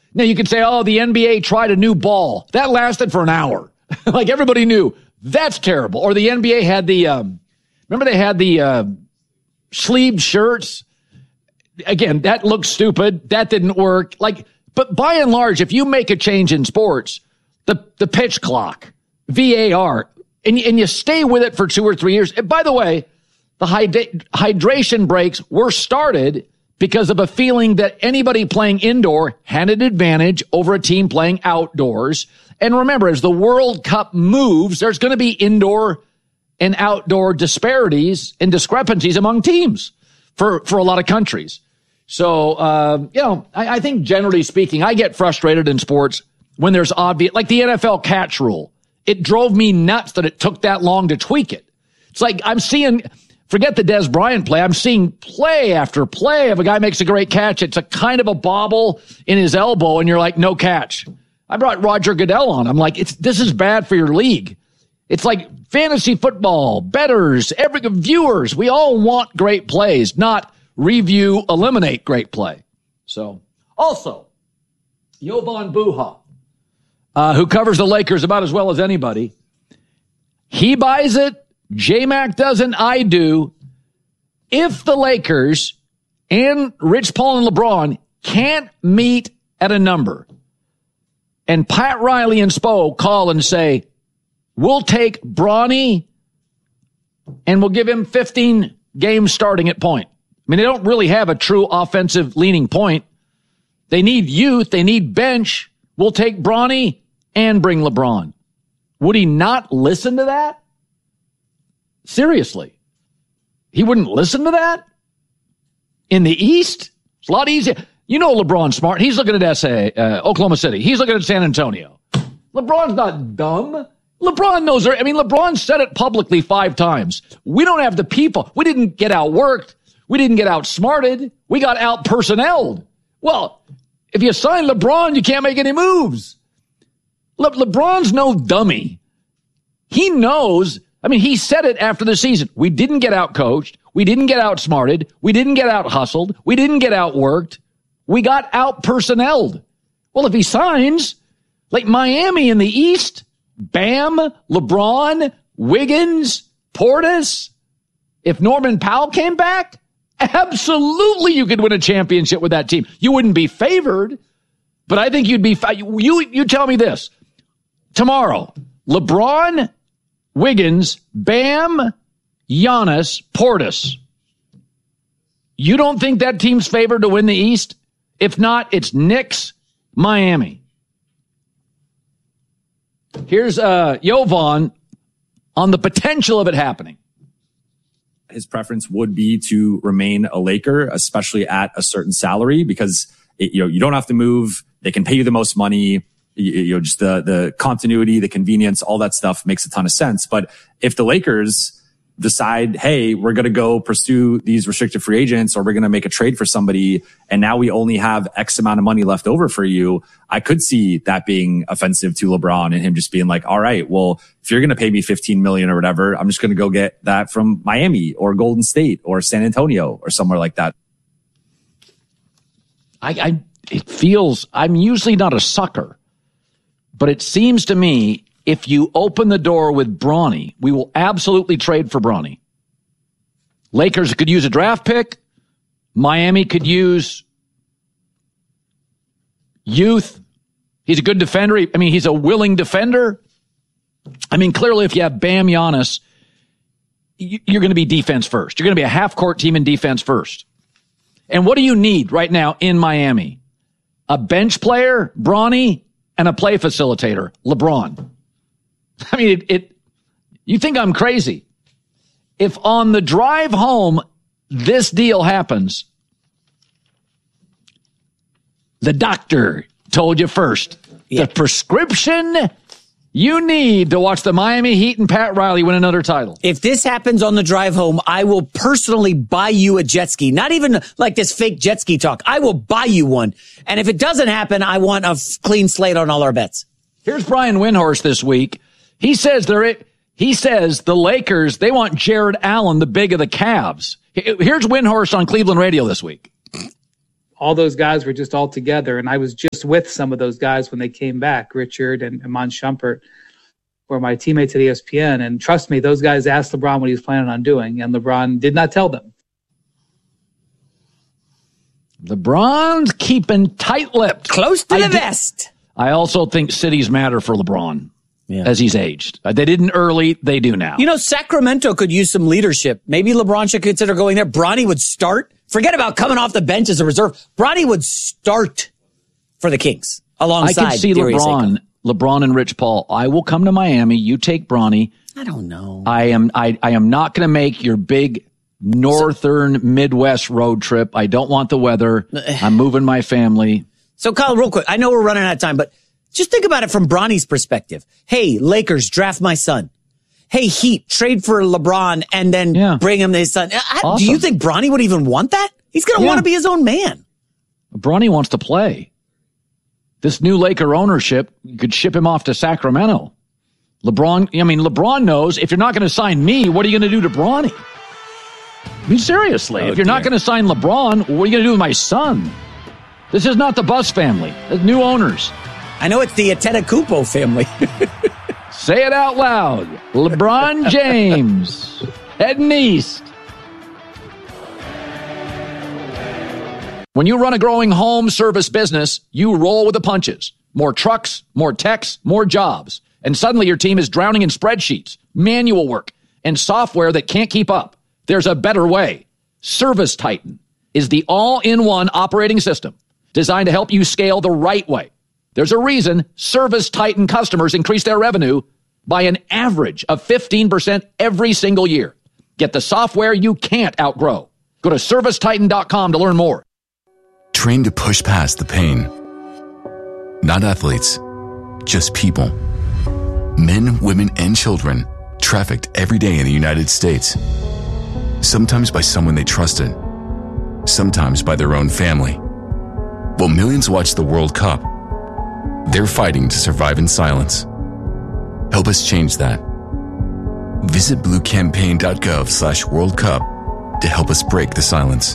Now, you could say, oh, the NBA tried a new ball. That lasted for an hour. Like, everybody knew that's terrible. Or the NBA had remember they had the sleeved shirts? Again, that looks stupid. That didn't work. But by and large, if you make a change in sports, the pitch clock, VAR, and you stay with it for 2 or 3 years. And by the way, the hydration breaks were started because of a feeling that anybody playing indoor had an advantage over a team playing outdoors. And remember, as the World Cup moves, there's going to be indoor and outdoor disparities and discrepancies among teams for a lot of countries. So, I think generally speaking, I get frustrated in sports when there's obvious, like the NFL catch rule. It drove me nuts that it took that long to tweak it. It's like I'm seeing, forget the Des Bryant play, I'm seeing play after play. If a guy makes a great catch, it's a kind of a bobble in his elbow, and you're like, no catch. I brought Roger Goodell on. I'm like, this is bad for your league. It's like fantasy football, bettors, viewers. We all want great plays, not review, eliminate great play. So, also, Jovan Buha, who covers the Lakers about as well as anybody, he buys it. J-Mac doesn't. I do. If the Lakers and Rich Paul and LeBron can't meet at a number, and Pat Riley and Spo call and say, we'll take Bronny and we'll give him 15 games starting at point. I mean, they don't really have a true offensive leaning point. They need youth. They need bench. We'll take Bronny and bring LeBron. Would he not listen to that? Seriously. He wouldn't listen to that? In the East? It's a lot easier. You know LeBron's smart. He's looking at Oklahoma City. He's looking at San Antonio. LeBron's not dumb. LeBron knows. LeBron said it publicly 5 times. We don't have the people. We didn't get outworked. We didn't get outsmarted. We got out-personneled. Well, if you sign LeBron, you can't make any moves. LeBron's no dummy. He knows. He said it after the season. We didn't get out-coached. We didn't get outsmarted. We didn't get out-hustled. We didn't get outworked. We got out-personneled. Well, if he signs, like Miami in the East, Bam, LeBron, Wiggins, Portis, if Norman Powell came back, absolutely you could win a championship with that team. You wouldn't be favored, but I think you'd be. You tell me this. Tomorrow, LeBron, Wiggins, Bam, Giannis, Portis. You don't think that team's favored to win the East? If not, it's Knicks, Miami. Here's Jovan on the potential of it happening. His preference would be to remain a Laker, especially at a certain salary, because you don't have to move. They can pay you the most money. Just the continuity, the convenience, all that stuff makes a ton of sense. But if the Lakers decide, hey, we're going to go pursue these restricted free agents, or we're going to make a trade for somebody, and now we only have X amount of money left over for you, I could see that being offensive to LeBron and him just being like, all right, well, if you're going to pay me $15 million or whatever, I'm just going to go get that from Miami or Golden State or San Antonio or somewhere like that. It feels, I'm usually not a sucker, but it seems to me if you open the door with Bronny, we will absolutely trade for Bronny. Lakers could use a draft pick. Miami could use youth. He's a good defender. He's a willing defender. Clearly if you have Bam, Giannis, you're going to be defense first. You're going to be a half-court team in defense first. And what do you need right now in Miami? A bench player, Bronny, and a play facilitator, LeBron. You think I'm crazy. If on the drive home, this deal happens, the doctor told you first, the prescription you need to watch the Miami Heat and Pat Riley win another title. If this happens on the drive home, I will personally buy you a jet ski. Not even like this fake jet ski talk. I will buy you one. And if it doesn't happen, I want a clean slate on all our bets. Here's Brian Windhorst this week. He says the Lakers, they want Jared Allen, the big of the Cavs. Here's Windhorst on Cleveland radio this week. all those guys were just all together. And I was just with some of those guys when they came back, Richard and Iman Shumpert were my teammates at ESPN. And trust me, those guys asked LeBron what he was planning on doing, and LeBron did not tell them. LeBron's keeping tight-lipped. Close to the vest. I also think cities matter for LeBron as he's aged. They didn't early. They do now. You know, Sacramento could use some leadership. Maybe LeBron should consider going there. Bronny would start. Forget about coming off the bench as a reserve. Bronny would start for the Kings alongside. I can see LeBron and Rich Paul. I will come to Miami. You take Bronny. I don't know. I am not going to make your big northern Midwest road trip. I don't want the weather. I'm moving my family. So, Kyle, real quick, I know we're running out of time, but just think about it from Bronny's perspective. Hey, Lakers, draft my son. Hey, Heat, trade for LeBron and then bring him his son. Awesome. Do you think Bronny would even want that? He's going to want to be his own man. Bronny wants to play. This new Laker ownership could ship him off to Sacramento. LeBron knows if you're not going to sign me, what are you going to do to Bronny? I mean, seriously, if you're not going to sign LeBron, what are you going to do with my son? This is not the Buss family. There's new owners. I know it's the Antetokounmpo family. Say it out loud. LeBron James heading east. When you run a growing home service business, you roll with the punches. More trucks, more techs, more jobs. And suddenly your team is drowning in spreadsheets, manual work, and software that can't keep up. There's a better way. Service Titan is the all-in-one operating system designed to help you scale the right way. There's a reason Service Titan customers increase their revenue by an average of 15% every single year. Get the software you can't outgrow. Go to ServiceTitan.com to learn more. Trained to push past the pain. Not athletes, just people. Men, women, and children trafficked every day in the United States. Sometimes by someone they trusted. Sometimes by their own family. While millions watch the World Cup, they're fighting to survive in silence. Help us change that. Visit bluecampaign.gov/World Cup to help us break the silence.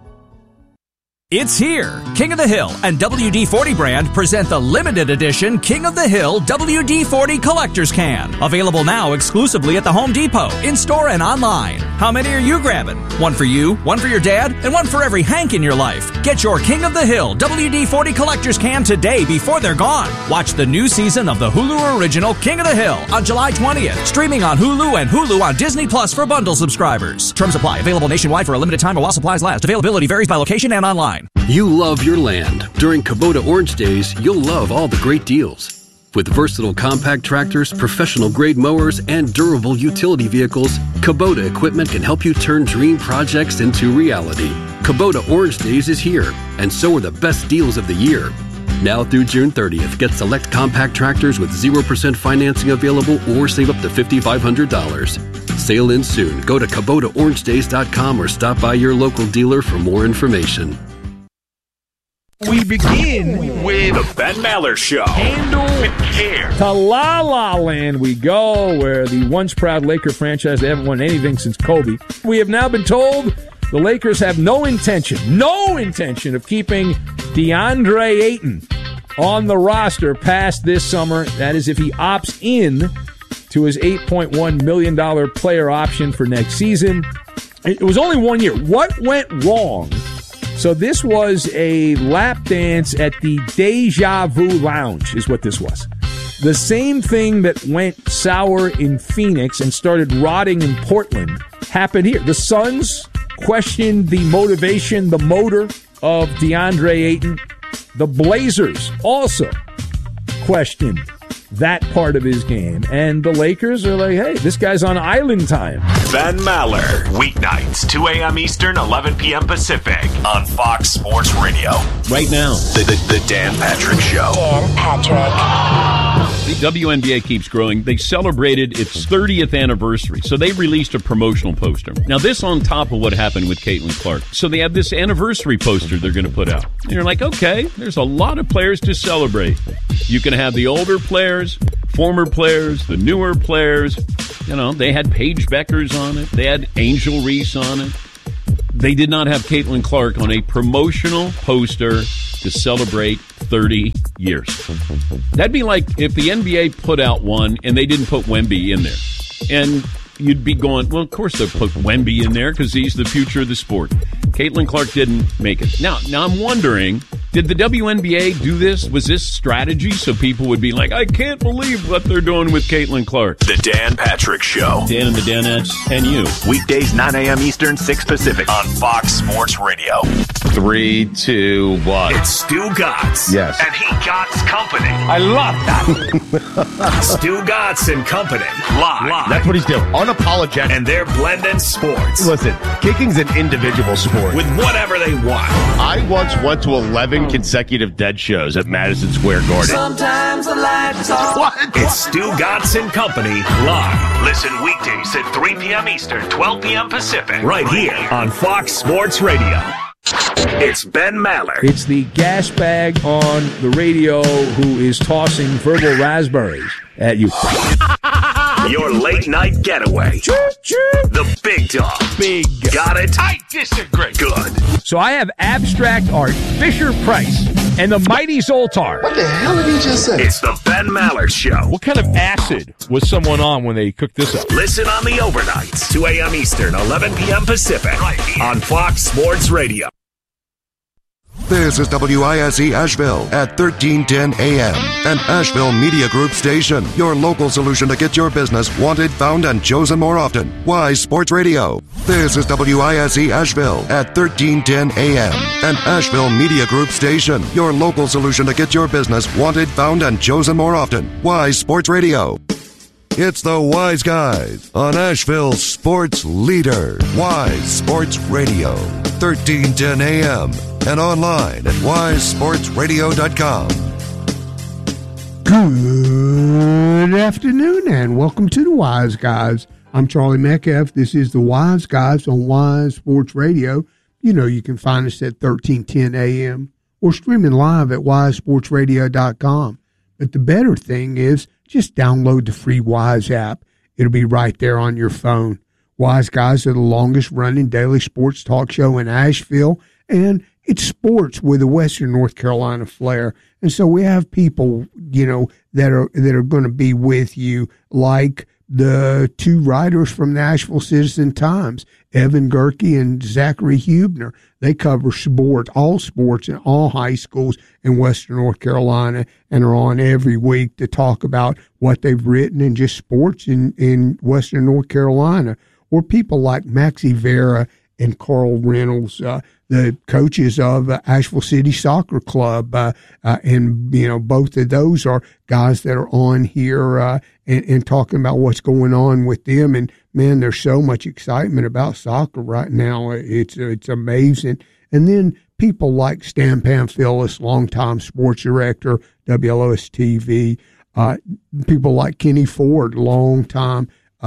It's here. King of the Hill and WD-40 brand present the limited edition King of the Hill WD-40 Collector's Can. Available now exclusively at the Home Depot, in-store and online. How many are you grabbing? One for you, one for your dad, and one for every Hank in your life. Get your King of the Hill WD-40 Collector's Can today before they're gone. Watch the new season of the Hulu original King of the Hill on July 20th. Streaming on Hulu and Hulu on Disney Plus for bundle subscribers. Terms apply. Available nationwide for a limited time or while supplies last. Availability varies by location and online. You love your land. During Kubota Orange Days, you'll love all the great deals. With versatile compact tractors, professional-grade mowers, and durable utility vehicles, Kubota equipment can help you turn dream projects into reality. Kubota Orange Days is here, and so are the best deals of the year. Now through June 30th, get select compact tractors with 0% financing available or save up to $5,500. Sale ends soon. Go to KubotaOrangeDays.com or stop by your local dealer for more information. We begin with the Ben Maller Show. Handle with care. To La La Land we go, where the once proud Laker franchise, they haven't won anything since Kobe. We have now been told the Lakers have no intention of keeping DeAndre Ayton on the roster past this summer. That is if he opts in to his $8.1 million player option for next season. It was only 1 year. What went wrong? So this was a lap dance at the Deja Vu Lounge is what this was. The same thing that went sour in Phoenix and started rotting in Portland happened here. The Suns questioned the motivation, the motor of DeAndre Ayton. The Blazers also questioned that part of his game. And the Lakers are like, hey, this guy's on island time. Ben Maller, weeknights, 2 a.m. Eastern, 11 p.m. Pacific, on Fox Sports Radio. Right now, The Dan Patrick Show. Dan Patrick. The WNBA keeps growing. They celebrated its 30th anniversary, so they released a promotional poster. Now, this on top of what happened with Caitlin Clark. So they have this anniversary poster they're going to put out. And you're like, okay, there's a lot of players to celebrate. You can have the older players, former players, the newer players. You know, they had Paige Beckers on it. They had Angel Reese on it. they did not have Caitlin Clark on a promotional poster to celebrate 30 years. That'd be like if the NBA put out one and they didn't put Wemby in there. And you'd be going, well, of course they'll put Wemby in there because he's the future of the sport. Caitlin Clark didn't make it. Now I'm wondering, did the WNBA do this? Was this strategy so people would be like, I can't believe what they're doing with Caitlin Clark? The Dan Patrick Show. Dan and the Danettes and you. Weekdays 9 a.m. Eastern, 6 Pacific on Fox Sports Radio. 3, 2, 1. It's Stu Gotts. Yes. And he Gotts Company. I love that. Stu Gotts and Company. Live. That's what he's doing. Unapologetic. And they're blending sports. Listen, kicking's an individual sport. With whatever they want. I once went to 11 consecutive Dead shows at Madison Square Garden. Sometimes the lights off. What? It's Stu Gotts and Company live. Listen weekdays at 3 p.m. Eastern, 12 p.m. Pacific. Right here on Fox Sports Radio. It's Ben Maller. It's the gas bag on the radio who is tossing verbal raspberries at you. Your late night getaway. The big dog. Big. Got it? I disagree. Good. So I have abstract art, Fisher-Price, and the mighty Zoltar. What the hell did he just say? It's the Ben Maller Show. What kind of acid was someone on when they cooked this up? Listen on the overnights, 2 a.m. Eastern, 11 p.m. Pacific, right here on Fox Sports Radio. This is WISE Asheville at 1310 AM, an Asheville Media Group station. Your local solution to get your business wanted, found, and chosen more often. Wise Sports Radio. This is WISE Asheville at 1310 AM, an Asheville Media Group station. Your local solution to get your business wanted, found, and chosen more often. Wise Sports Radio. It's the Wise Guys on Asheville's sports leader. Wise Sports Radio, 1310 AM. And online at wisesportsradio.com. Good afternoon and welcome to the Wise Guys. I'm Charlie Metcalf. This is the Wise Guys on Wise Sports Radio. You know you can find us at 1310 AM or streaming live at wisesportsradio.com. But the better thing is just download the free Wise app. It'll be right there on your phone. Wise Guys are the longest running daily sports talk show in Asheville, and it's sports with a Western North Carolina flair. And so we have people, you know, that are going to be with you, like the two writers from the Asheville Citizen-Times, Evan Gerke and Zachary Hubner. They cover all sports in all high schools in Western North Carolina and are on every week to talk about what they've written in just sports in Western North Carolina. Or people like Maxie Vera and Carl Reynolds, the coaches of Asheville City Soccer Club. And, you know, both of those are guys that are on here and talking about what's going on with them. And, man, there's so much excitement about soccer right now. It's amazing. And then people like Stan Pamphilis, longtime sports director, WLOS-TV. People like Kenny Ford, longtime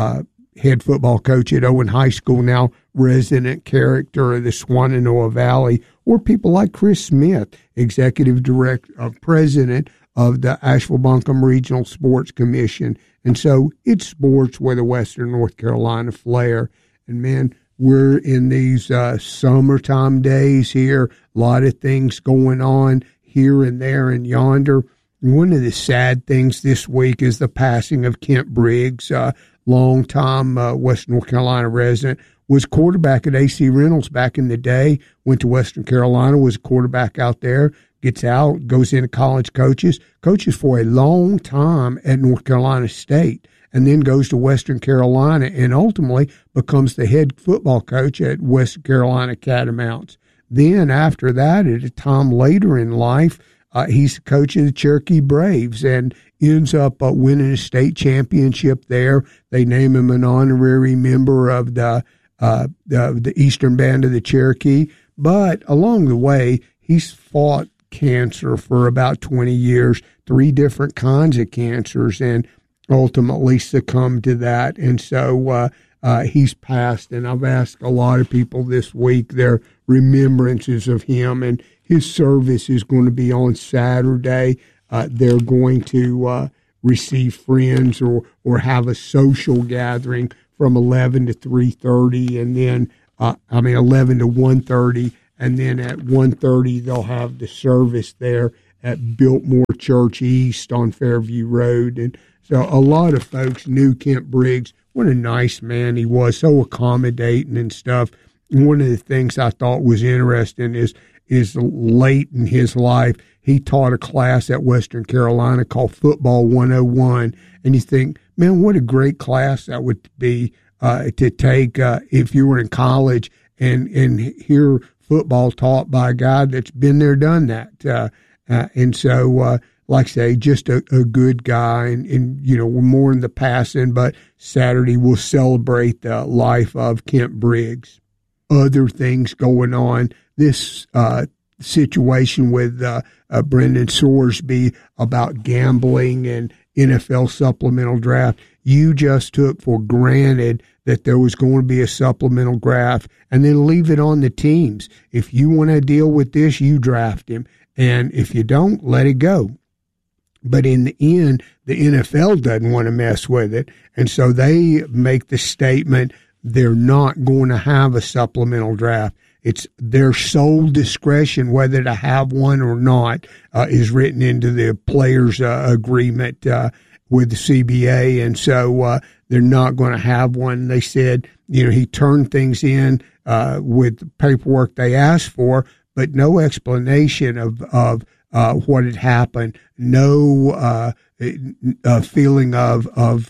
head football coach at Owen High School, now resident character of the Swannanoa Valley, or people like Chris Smith, executive director, president of the Asheville-Buncombe Regional Sports Commission. And so it's sports with a Western North Carolina flair. And, man, we're in these summertime days here, a lot of things going on here and there and yonder. One of the sad things this week is the passing of Kent Briggs, long-time Western North Carolina resident, was quarterback at AC Reynolds back in the day, went to Western Carolina, was a quarterback out there, gets out, goes into college, coaches for a long time at North Carolina State, and then goes to Western Carolina and ultimately becomes the head football coach at Western Carolina Catamounts. Then after that, at a time later in life, he's the coach of the Cherokee Braves and ends up winning a state championship there. They name him an honorary member of the Eastern Band of the Cherokee. But along the way, he's fought cancer for about 20 years, 3 different kinds of cancers, and ultimately succumbed to that. And so he's passed, and I've asked a lot of people this week their remembrances of him, and his service is going to be on Saturday. They're going to receive friends or have a social gathering from 11 to 3:30, and then 11 to 1:30, and then at 1:30 they'll have the service there at Biltmore Church East on Fairview Road. And so a lot of folks knew Kent Briggs. What a nice man he was, so accommodating and stuff. And one of the things I thought was interesting is late in his life, he taught a class at Western Carolina called Football 101. And you think, man, what a great class that would be to take if you were in college and hear football taught by a guy that's been there, done that. And so, like I say, just a good guy. And, you know, we're more in the passing, but Saturday we'll celebrate the life of Kent Briggs. Other things going on. This situation with Brendan Sorsby about gambling and NFL supplemental draft. You just took for granted that there was going to be a supplemental draft and then leave it on the teams. If you want to deal with this, you draft him. And if you don't, let it go. But in the end, the NFL doesn't want to mess with it. And so they make the statement they're not going to have a supplemental draft. It's their sole discretion whether to have one or not is written into the players' agreement with the CBA. And so they're not going to have one. They said, you know, he turned things in with the paperwork they asked for, but no explanation of what had happened. No feeling of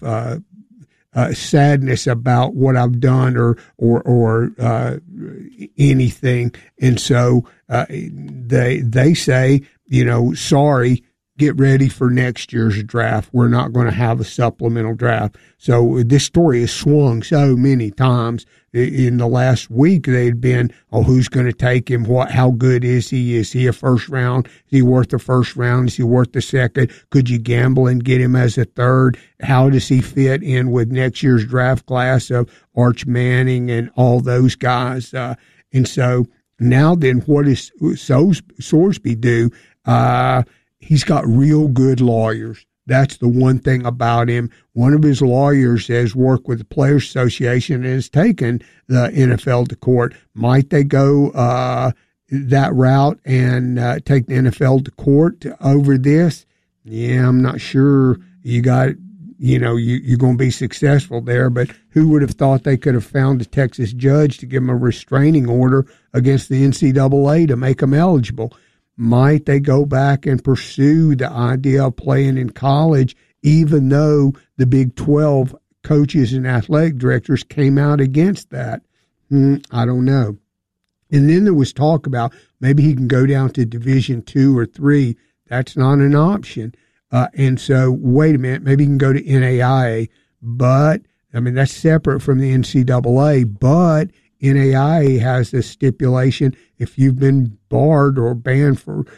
sadness about what I've done or anything. And so they say, you know, sorry, get ready for next year's draft. We're not going to have a supplemental draft. So this story has swung so many times. In the last week, they'd been, oh, who's going to take him? How good is he? Is he a first round? Is he worth the first round? Is he worth the second? Could you gamble and get him as a third? How does he fit in with next year's draft class of Arch Manning and all those guys? And so now then, what does Sorsby do? He's got real good lawyers. That's the one thing about him. One of his lawyers has worked with the Players Association and has taken the NFL to court. Might they go that route and take the NFL to court over this? Yeah, I'm not sure. You're going to be successful there, but who would have thought they could have found a Texas judge to give them a restraining order against the NCAA to make them eligible? Might they go back and pursue the idea of playing in college, even though the Big 12 coaches and athletic directors came out against that? I don't know. And then there was talk about maybe he can go down to Division II or III. That's not an option. And so, wait a minute, maybe he can go to NAIA, but, I mean, that's separate from the NCAA, but NAIA has this stipulation: if you've been barred or banned from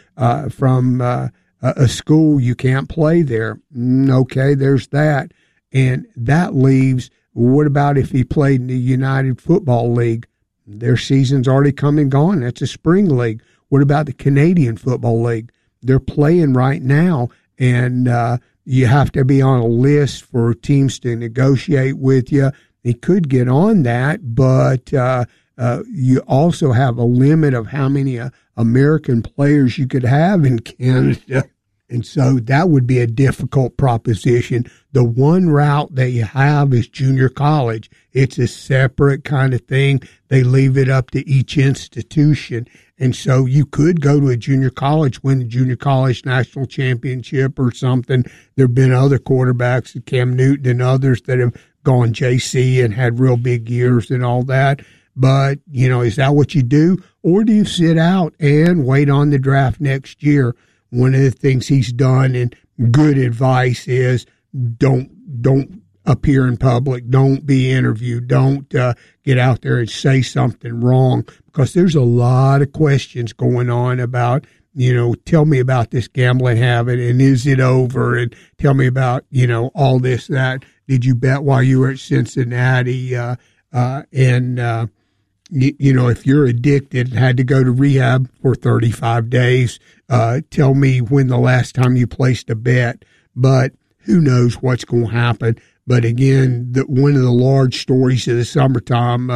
a school, you can't play there. Okay, there's that. And that leaves, what about if he played in the United Football League? Their season's already come and gone. That's a spring league. What about the Canadian Football League? They're playing right now, and you have to be on a list for teams to negotiate with you. He could get on that, but you also have a limit of how many American players you could have in Canada. And so that would be a difficult proposition. The one route that you have is junior college. It's a separate kind of thing. They leave it up to each institution. And so you could go to a junior college, win the junior college national championship or something. There have been other quarterbacks, Cam Newton and others, that have gone JC and had real big years and all that. But, you know, is that what you do? Or do you sit out and wait on the draft next year? One of the things he's done, and good advice, is don't appear in public. Don't be interviewed. Don't get out there and say something wrong, because there's a lot of questions going on about, you know, tell me about this gambling habit, and is it over? And tell me about, you know, all this, that. Did you bet while you were at Cincinnati? You know, if you're addicted and had to go to rehab for 35 days, tell me when the last time you placed a bet. But who knows what's going to happen. But again, one of the large stories of the summertime,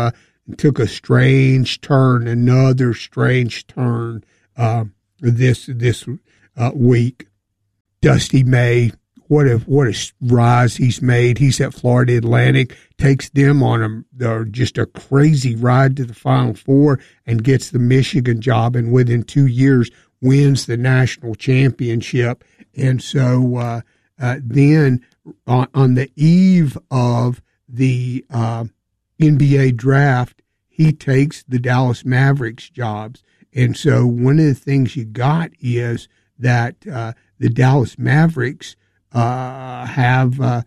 took a strange turn, another strange turn this week. Dusty May, what a rise he's made. He's at Florida Atlantic, takes them on just a crazy ride to the Final Four and gets the Michigan job, and within 2 years wins the national championship. And so then on the eve of the NBA draft, he takes the Dallas Mavericks jobs. And so one of the things you got is that the Dallas Mavericks have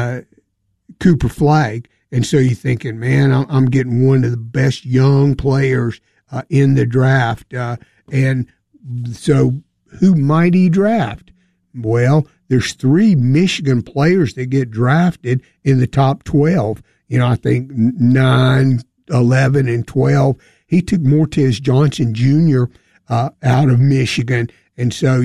Cooper Flagg. And so you're thinking, man, I'm getting one of the best young players in the draft. And so who might he draft? Well, there's 3 Michigan players that get drafted in the top 12. I think 9, 11, and 12. He took Mortez Johnson Jr. Out of Michigan. And so,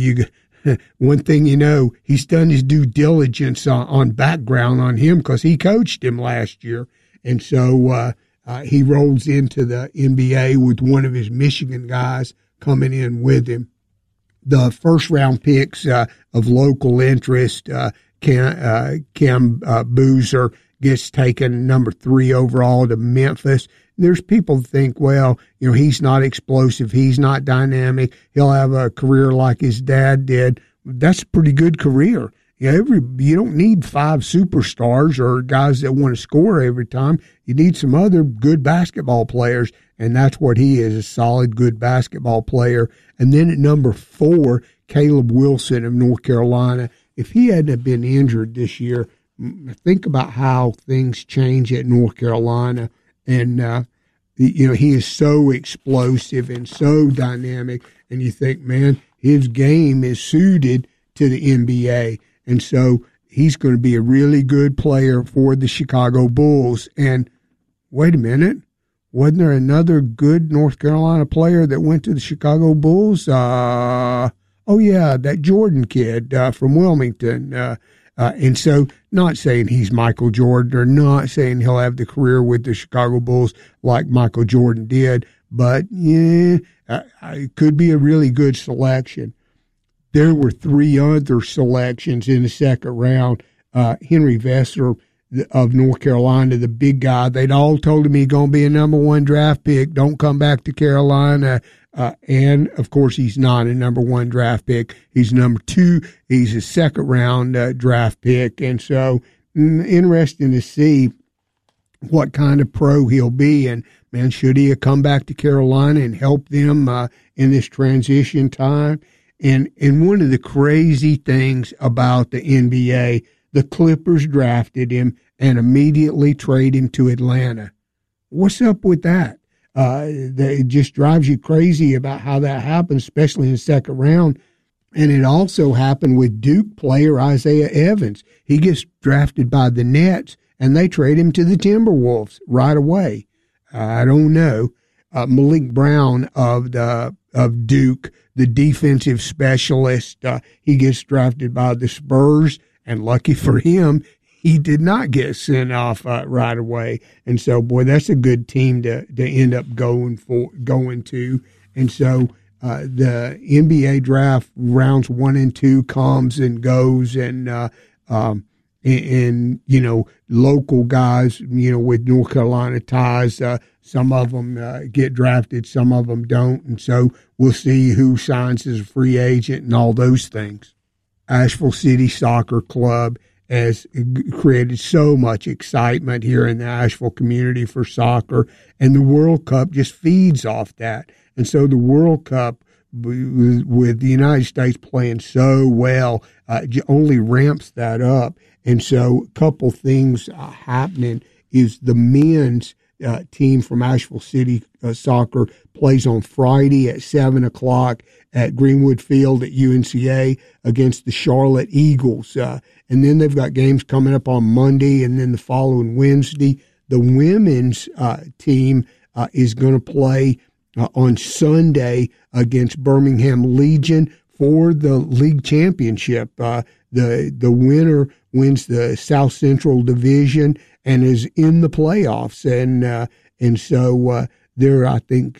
one thing he's done his due diligence on background on him because he coached him last year. And so he rolls into the NBA with one of his Michigan guys coming in with him. The first-round picks of local interest, Cam Boozer gets taken number 3 overall to Memphis. There's people that think, well, he's not explosive, he's not dynamic, he'll have a career like his dad did. That's a pretty good career. You don't need 5 superstars or guys that want to score every time. You need some other good basketball players, and that's what he is, a solid, good basketball player. And then at number 4, Caleb Wilson of North Carolina. If he hadn't been injured this year, think about how things change at North Carolina. And, he is so explosive and so dynamic. And you think, man, his game is suited to the NBA. And so he's going to be a really good player for the Chicago Bulls. And wait a minute, wasn't there another good North Carolina player that went to the Chicago Bulls? Oh, yeah, that Jordan kid from Wilmington. And so not saying he's Michael Jordan, or not saying he'll have the career with the Chicago Bulls like Michael Jordan did, but yeah, it could be a really good selection. There were 3 other selections in the second round. Henry Vesser of North Carolina, the big guy, they'd all told him he's going to be a number 1 draft pick. Don't come back to Carolina. And, of course, he's not a number 1 draft pick. He's number 2. He's a second-round draft pick. And so interesting to see what kind of pro he'll be. And, man, should he have come back to Carolina and help them in this transition time? And one of the crazy things about the NBA, the Clippers drafted him and immediately trade him to Atlanta. What's up with that? It just drives you crazy about how that happens, especially in the second round. And it also happened with Duke player Isaiah Evans. He gets drafted by the Nets, and they trade him to the Timberwolves right away. I don't know. Malik Brown of Duke, the defensive specialist, he gets drafted by the Spurs, and lucky for him, he did not get sent off right away. And so, boy, that's a good team to end up going to. And so the NBA draft rounds 1 and 2 comes and goes, and local guys, with North Carolina ties, some of them get drafted, some of them don't. And so we'll see who signs as a free agent and all those things. Asheville City Soccer Club has created so much excitement here in the Asheville community for soccer, and the World Cup just feeds off that. And so the World Cup, with the United States playing so well, only ramps that up. And so a couple things happening is the men's team from Asheville City Soccer plays on Friday at 7 o'clock at Greenwood Field at UNCA against the Charlotte Eagles. And then they've got games coming up on Monday and then the following Wednesday. The women's team is going to play on Sunday against Birmingham Legion for the league championship. The winner wins the South Central Division and is in the playoffs. And so they're, I think,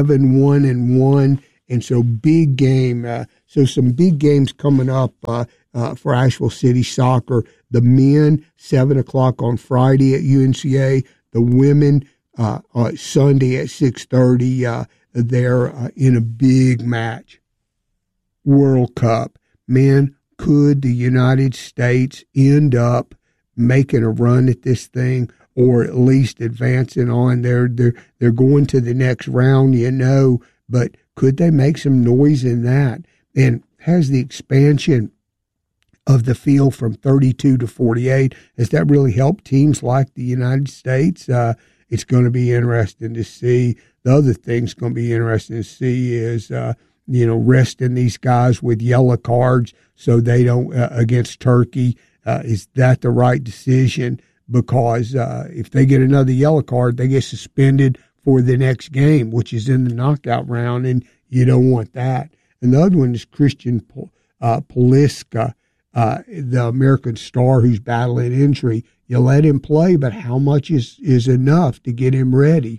7-1-1. And so big game. So some big games coming up for Asheville City Soccer. The men, 7 o'clock on Friday at UNCA. The women, Sunday at 6:30. They're in a big match. World Cup. Man, could the United States end up making a run at this thing, or at least advancing on? They're going to the next round, but could they make some noise in that? And has the expansion of the field from 32 to 48, has that really helped teams like the United States? It's going to be interesting to see. The other thing's going to be interesting to see is, resting these guys with yellow cards so they don't, against Turkey. Is that the right decision? Because if they get another yellow card, they get suspended for the next game, which is in the knockout round, and you don't want that. And the other one is Christian Pulisic, the American star who's battling injury. You let him play, but how much is enough to get him ready?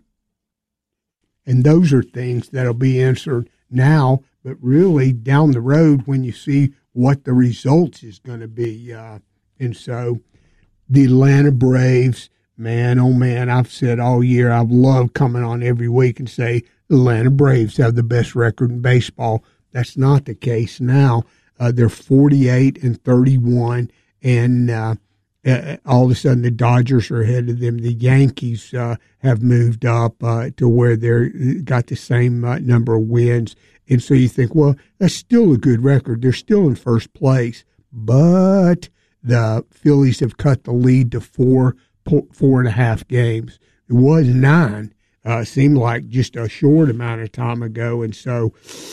And those are things that'll be answered now, but really down the road when you see what the results is going to be. And so the Atlanta Braves, man, oh man, I've said all year, I've loved coming on every week and say the Atlanta Braves have the best record in baseball. That's not the case now. They're 48-31, and all of a sudden the Dodgers are ahead of them. The Yankees have moved up to where they're got the same number of wins. And so you think, well, that's still a good record. They're still in first place. But the Phillies have cut the lead to 4.5 games. It was 9. Seemed like just a short amount of time ago. And so,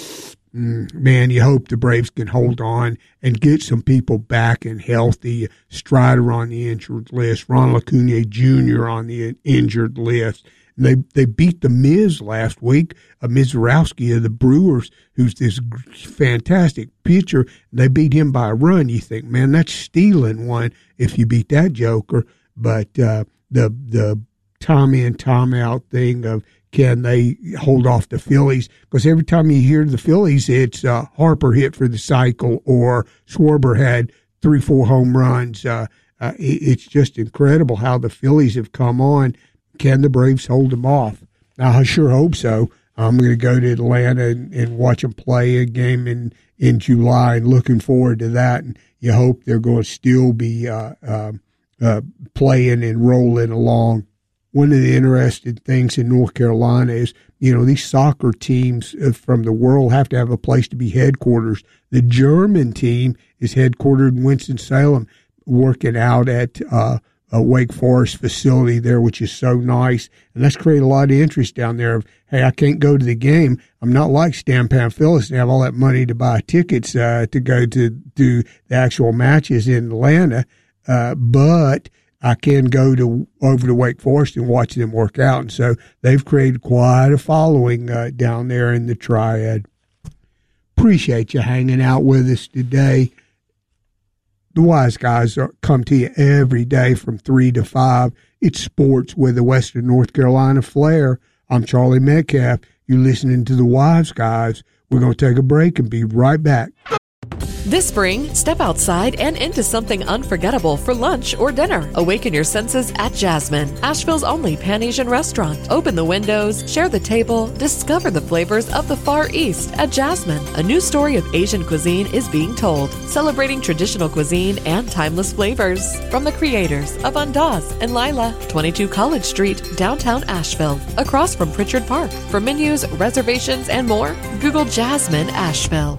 man, you hope the Braves can hold on and get some people back and healthy. Strider on the injured list, Ronald Acuna Jr. on the injured list. And they beat the Miz last week, Mizorowski of the Brewers, who's this fantastic pitcher. They beat him by a run. You think, man, that's stealing one if you beat that joker. But the time in, time out thing of can they hold off the Phillies? Because every time you hear the Phillies, it's Harper hit for the cycle or Schwarber had 3-4 home runs. It's just incredible how the Phillies have come on. Can the Braves hold them off? I sure hope so. I'm going to go to Atlanta and watch them play a game in July, and looking forward to that. And you hope they're going to still be playing and rolling along. One of the interesting things in North Carolina is, these soccer teams from the world have to have a place to be headquarters. The German team is headquartered in Winston-Salem, working out at a Wake Forest facility there, which is so nice. And that's created a lot of interest down there of, hey, I can't go to the game. I'm not like Stan Pamphilus and have all that money to buy tickets to go to the actual matches in Atlanta. But I can go over to Wake Forest and watch them work out. And so they've created quite a following down there in the Triad. Appreciate you hanging out with us today. The Wise Guys come to you every day from 3 to 5. It's sports with a Western North Carolina flair. I'm Charlie Metcalf. You're listening to The Wise Guys. We're going to take a break and be right back. This spring, step outside and into something unforgettable for lunch or dinner. Awaken your senses at Jasmine, Asheville's only Pan-Asian restaurant. Open the windows, share the table, discover the flavors of the Far East at Jasmine. A new story of Asian cuisine is being told, celebrating traditional cuisine and timeless flavors. From the creators of Andaz and Lila, 22 College Street, downtown Asheville, across from Pritchard Park. For menus, reservations, and more, Google Jasmine Asheville.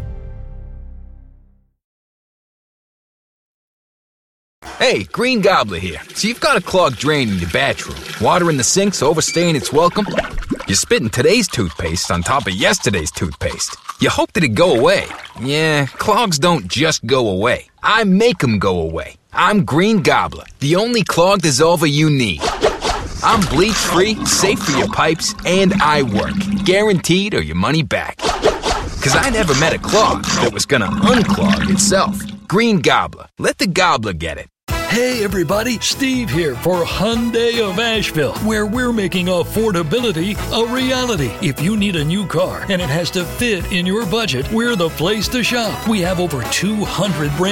Hey, Green Gobbler here. So you've got a clogged drain in your bathroom. Water in the sink's overstaying its welcome. You're spitting today's toothpaste on top of yesterday's toothpaste. You hope that it go away. Yeah, clogs don't just go away. I make them go away. I'm Green Gobbler, the only clog dissolver you need. I'm bleach-free, safe for your pipes, and I work. Guaranteed or your money back. 'Cause I never met a clog that was gonna unclog itself. Green Gobbler. Let the gobbler get it. Hey everybody, Steve here for Hyundai of Asheville, where we're making affordability a reality. If you need a new car and it has to fit in your budget, we're the place to shop. We have over 200 brand